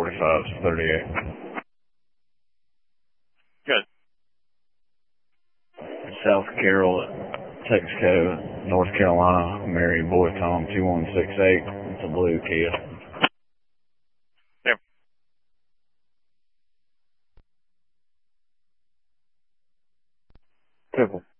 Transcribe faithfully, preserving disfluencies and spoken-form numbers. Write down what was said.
forty-five thirty-eight. Good. South Carroll, Texaco, North Carolina, Mary Boy Tom two one six eight. It's a blue Kia. Yep. Triple.